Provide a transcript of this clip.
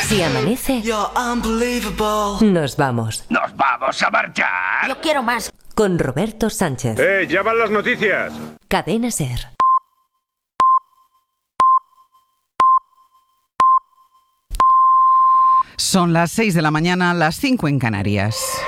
Si amanece, nos vamos. ¡Nos vamos a marchar! Yo quiero más. Con Roberto Sánchez. Ya van las noticias. Cadena SER. Son las 6 de la mañana, las 5 en Canarias.